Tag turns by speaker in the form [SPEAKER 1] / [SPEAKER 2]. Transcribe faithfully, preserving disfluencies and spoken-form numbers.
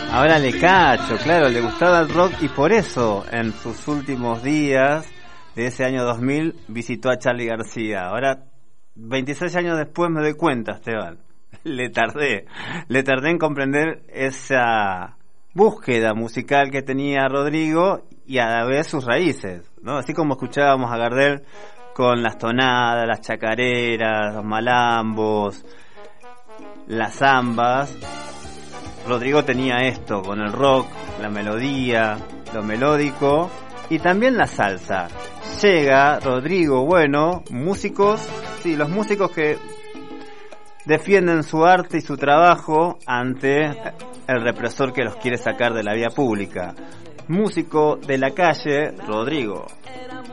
[SPEAKER 1] Ahora le cacho, claro, le gustaba el rock y por eso en sus últimos días de ese año dos mil visitó a Charly García. Ahora, veintiséis años después me doy cuenta, Esteban. Le tardé, le tardé en comprender esa búsqueda musical que tenía Rodrigo y a la vez sus raíces, ¿no? Así como escuchábamos a Gardel con las tonadas, las chacareras, los malambos, las zambas, Rodrigo tenía esto con el rock, la melodía, lo melódico y también la salsa. Llega Rodrigo Bueno, músicos, sí, los músicos que defienden su arte y su trabajo ante el represor que los quiere sacar de la vía pública. Músico de la calle, Rodrigo.